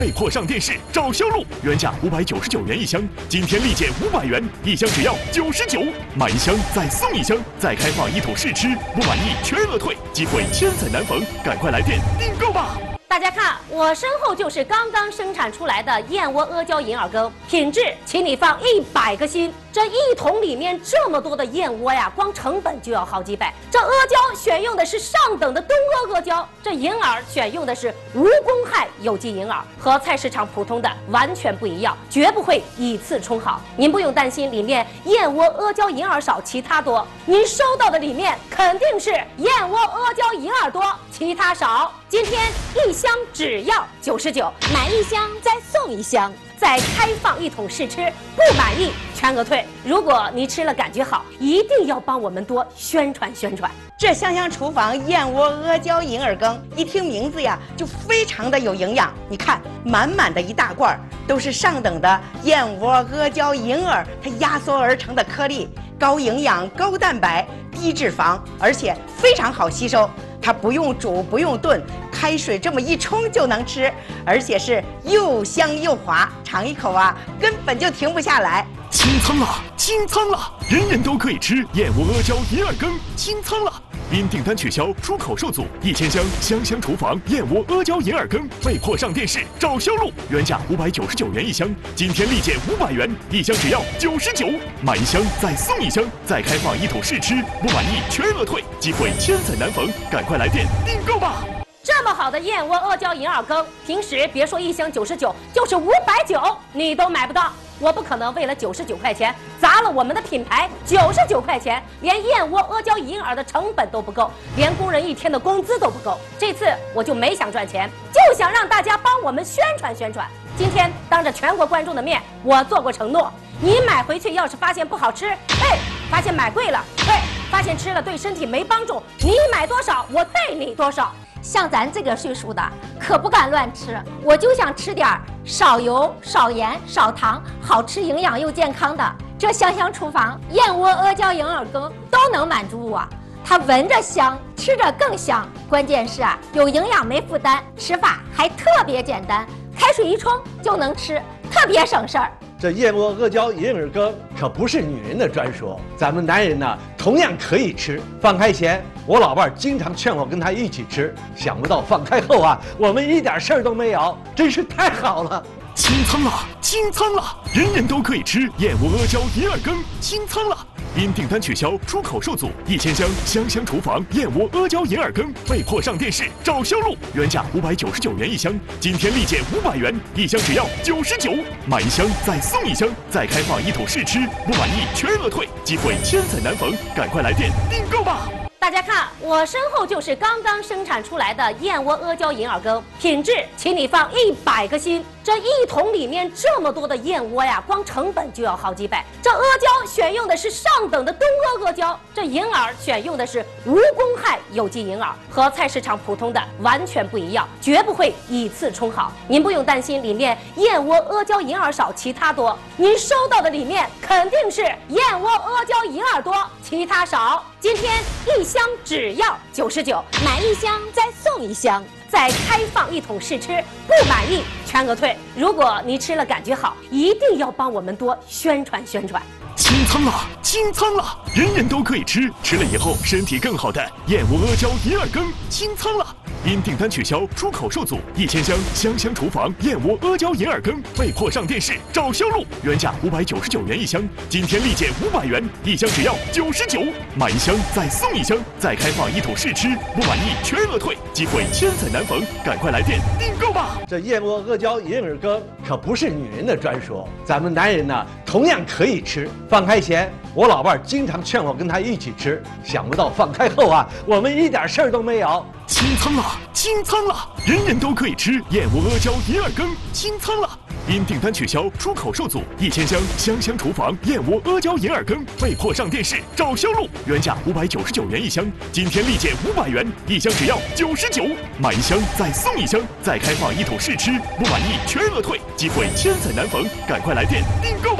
被迫上电视找销路，原价599元一箱，今天立减500元，一箱只要99，买一箱再送一箱，再开放一桶试吃，不满意全额退，机会千载难逢，赶快来电订购吧！ 大家看，我身后就是刚刚生产出来的燕窝阿胶银耳羹，品质，请你放100个心。这一桶里面这么多的燕窝呀，光成本就要好几百。这阿胶选用的是上等的东阿阿胶，这银耳选用的是无公害有机银耳，和菜市场普通的完全不一样，绝不会以次充好。您不用担心里面燕窝阿胶银耳少，其他多。您收到的里面肯定是燕窝阿胶银耳多，其他少。今天一箱只要99，买一箱再送一箱，再开放一桶试吃，不满意全额退。如果你吃了感觉好，一定要帮我们多宣传宣传。 这香香厨房燕窝阿胶银耳羹，一听名字呀就非常的有营养。你看，满满的一大罐都是上等的燕窝阿胶银耳，它压缩而成的颗粒，高营养、高蛋白、低脂肪，而且非常好吸收。它不用煮，不用炖，开水这么一冲就能吃，而且是又香又滑，尝一口啊，根本就停不下来。 清仓了，清仓了，人人都可以吃燕窝阿胶银耳羹，清仓了。因订单取消，出口受阻，1000箱香香厨房燕窝阿胶银耳羹被迫上电视找销路，原价599元一箱，今天立减500元，一箱只要99，买一箱再送一箱，再开放一桶试吃，不满意全额退，机会千载难逢，赶快来电订购吧！ 这么好的燕窝阿胶银耳羹，平时别说一箱99，就是590你都买不到。我不可能为了99块钱砸了我们的品牌，99块钱连燕窝阿胶银耳的成本都不够，连工人一天的工资都不够。这次我就没想赚钱，就想让大家帮我们宣传宣传。今天当着全国观众的面，我做过承诺，你买回去要是发现不好吃，发现买贵了，发现吃了对身体没帮助，你买多少我带你多少。像咱这个岁数的可不敢乱吃，我就想吃点少油、少盐、少糖，好吃、营养又健康的。这香香厨房燕窝阿胶银耳羹都能满足我。它闻着香，吃着更香，关键是有营养没负担，吃法还特别简单，开水一冲就能吃，特别省事儿。 这燕窝阿胶银耳羹可不是女人的专属，咱们男人呢同样可以吃。放开前，我老伴经常劝我跟他一起吃，想不到放开后我们一点事儿都没有，真是太好了。 清仓了，清仓了，人人都可以吃燕窝阿胶银耳羹，清仓了。因订单取消，出口受阻，1000箱香香厨房燕窝阿胶银耳羹被迫上电视找销路，原价599元一箱，今天立减500元，一箱只要99，买一箱再送一箱，再开放一桶试吃，不满意全额退，机会千载难逢，赶快来电订购吧！ 大家看，我身后就是刚刚生产出来的燕窝阿胶银耳羹，品质，请你放100个心。这一桶里面这么多的燕窝呀，光成本就要好几百。这阿胶选用的是上等的东阿阿胶，这银耳选用的是无公害有机银耳，和菜市场普通的完全不一样，绝不会以次充好。您不用担心里面燕窝阿胶银耳少，其他多。您收到的里面肯定是燕窝阿胶银耳多，其他少。今天一箱只要99，买一箱再送一箱，再开放一桶试吃，不满意全额退。如果你吃了感觉好，一定要帮我们多宣传宣传。 清仓了，清仓了，人人都可以吃，吃了以后身体更好的燕窝阿胶银耳羹，清仓了。因订单取消，出口受阻，1000箱香香厨房燕窝阿胶银耳羹被迫上电视找销路，原价599元一箱，今天立减500元，一箱只要99，买一箱再送一箱，再开放一桶试吃，不满意全额退，机会千载难逢，赶快来电订购吧！ 这燕窝阿胶银耳羹可不是女人的专属，咱们男人呢同样可以吃。放开前，我老伴经常劝我跟他一起吃，想不到放开后我们一点事儿都没有。 清仓了，清仓了，人人都可以吃燕窝阿胶银耳羹，清仓了。因订单取消，出口受阻，1000箱香香厨房燕窝阿胶银耳羹被迫上电视找销路，原价599元一箱，今天立减500元，一箱只要99，买一箱再送一箱，再开放一桶试吃，不满意全额退，机会千载难逢，赶快来电订购吧！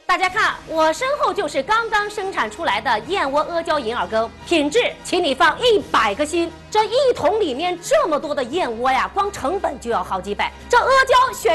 大家看，我身后就是刚刚生产出来的燕窝阿胶银耳羹，品质，请你放100个心。这1桶里面这么多的燕窝呀，光成本就要好几百。这阿胶选